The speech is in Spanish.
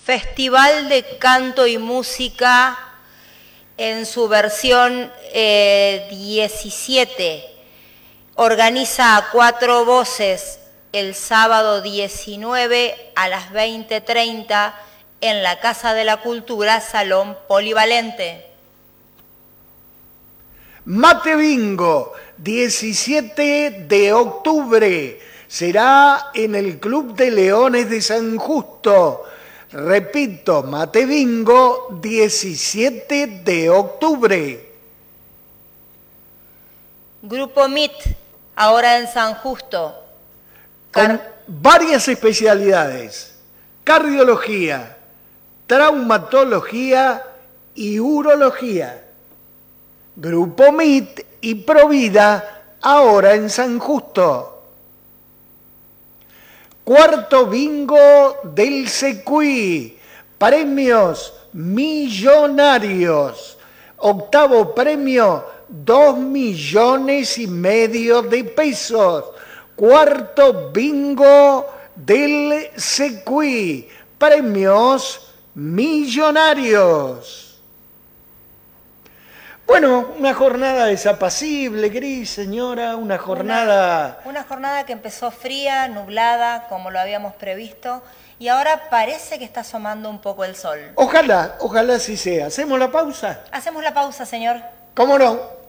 Festival de Canto y Música en su versión 17. Organiza a 4 voces el sábado 19 a las 20:30 en la Casa de la Cultura, Salón Polivalente. Mate Bingo, 17 de octubre. Será en el Club de Leones de San Justo. Repito, Mate Bingo, 17 de octubre. Grupo MIT, ahora en San Justo. Con varias especialidades: cardiología, traumatología y urología. Grupo MIT y Provida, ahora en San Justo. Cuarto bingo del Secuí, premios millonarios. Octavo premio, 2,5 millones de pesos. Cuarto bingo del Secuí, premios millonarios. Bueno, una jornada desapacible, Gris, señora, una jornada que empezó fría, nublada, como lo habíamos previsto, y ahora parece que está asomando un poco el sol. Ojalá así sea. ¿Hacemos la pausa? Hacemos la pausa, señor. ¿Cómo no?